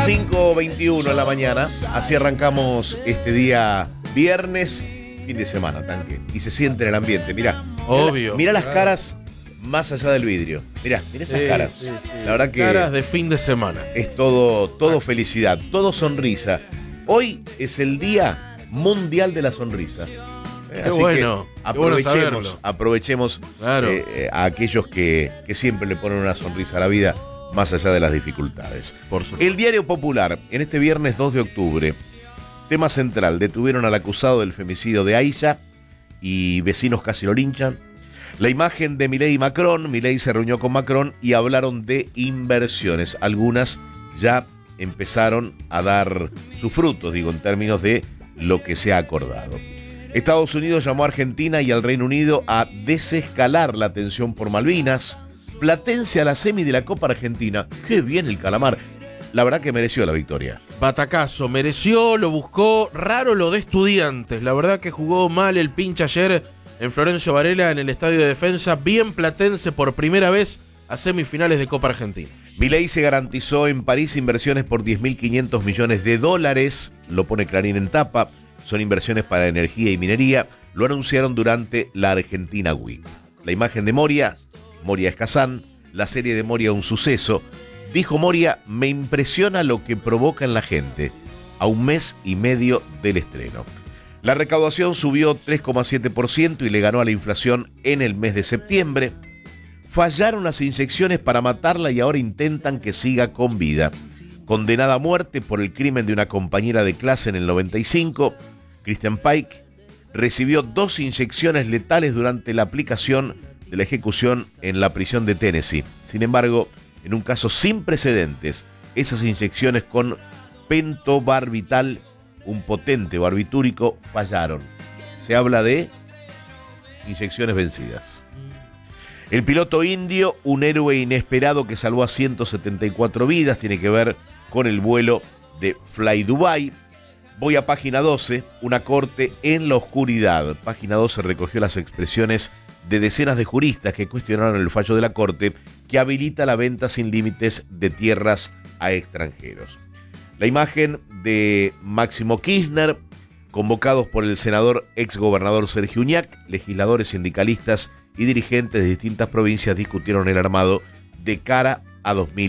5:21 en la mañana, así arrancamos este día viernes, fin de semana, Tanque, y se siente en el ambiente. Mirá, obvio. Mirá las caras más allá del vidrio. Mirá esas caras. Sí. La verdad que caras de fin de semana. es todo felicidad, todo sonrisa. Hoy es el Día Mundial de la Sonrisa. Así bueno, que aprovechemos claro. a aquellos que siempre le ponen una sonrisa a la vida, más allá de las dificultades. Por supuesto. El Diario Popular, en este viernes 2 de octubre, tema central: detuvieron al acusado del femicidio de Aisha y vecinos casi lo linchan. La imagen de Milei y Macron. Milei se reunió con Macron y hablaron de inversiones. Algunas ya empezaron a dar sus frutos, en términos de lo que se ha acordado. Estados Unidos llamó a Argentina y al Reino Unido a desescalar la tensión por Malvinas. Platense a la semi de la Copa Argentina. ¡Qué bien el Calamar! La verdad que mereció la victoria. Batacazo, mereció, lo buscó. Raro lo de Estudiantes. La verdad que jugó mal el pinche ayer en Florencio Varela en el Estadio de Defensa. Bien Platense por primera vez a semifinales de Copa Argentina. Milei se garantizó en París inversiones por $10.500 millones. Lo pone Clarín en tapa. Son inversiones para energía y minería. Lo anunciaron durante la Argentina Week. La imagen de Moria es Kazán. La serie de Moria un suceso. Dijo Moria: me impresiona lo que provoca en la gente a un mes y medio del estreno. La recaudación subió 3,7% y le ganó a la inflación en el mes de septiembre. Fallaron las inyecciones para matarla y ahora intentan que siga con vida. Condenada a muerte por el crimen de una compañera de clase en el 95, Christian Pike recibió 2 inyecciones letales durante la aplicación de la ejecución en la prisión de Tennessee. Sin embargo, en un caso sin precedentes, esas inyecciones con pentobarbital, un potente barbitúrico, fallaron. Se habla de inyecciones vencidas. El piloto indio, un héroe inesperado que salvó a 174 vidas, tiene que ver con el vuelo de Fly Dubai. Voy a página 12, una corte en la oscuridad. Página 12 recogió las expresiones de decenas de juristas que cuestionaron el fallo de la corte que habilita la venta sin límites de tierras a extranjeros. La imagen de Máximo Kirchner, convocados por el senador exgobernador Sergio Uñac. Legisladores, sindicalistas y dirigentes de distintas provincias discutieron el armado de cara a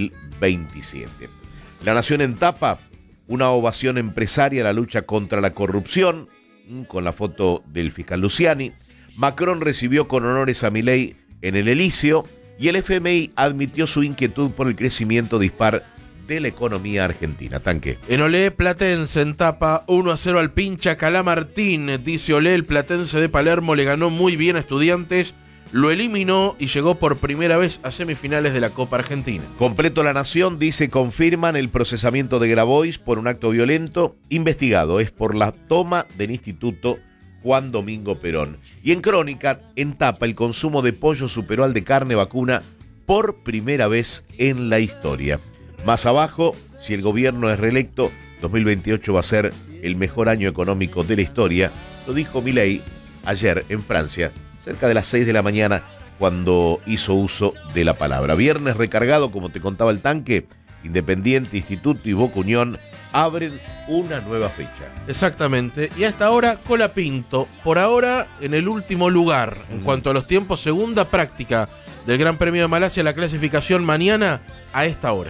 2027. La Nación en tapa, una ovación empresaria a la lucha contra la corrupción, con la foto del fiscal Luciani. Macron recibió con honores a Milei en el Elíseo y el FMI admitió su inquietud por el crecimiento dispar de la economía argentina. Tanque. En Olé, Platense en tapa, 1-0 al pincha Calamartín. Dice Olé, el Platense de Palermo le ganó muy bien a Estudiantes, lo eliminó y llegó por primera vez a semifinales de la Copa Argentina. Completo La Nación dice: confirman el procesamiento de Grabois por un acto violento. Investigado es por la toma del Instituto Juan Domingo Perón. Y en Crónica, en tapa, el consumo de pollo superó al de carne vacuna por primera vez en la historia. Más abajo, si el gobierno es reelecto, 2028 va a ser el mejor año económico de la historia. Lo dijo Milei ayer en Francia, cerca de las 6 de la mañana, cuando hizo uso de la palabra. Viernes recargado, como te contaba el Tanque. Independiente, Instituto y Boca Unión abren una nueva fecha. Exactamente. Y hasta ahora, Colapinto, por ahora en el último lugar. En cuanto a los tiempos, segunda práctica del Gran Premio de Malasia, la clasificación mañana a esta hora.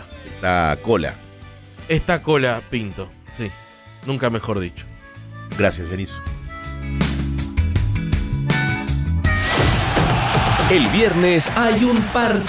Está cola Pinto, sí. Nunca mejor dicho. Gracias, Denis. El viernes hay un partido.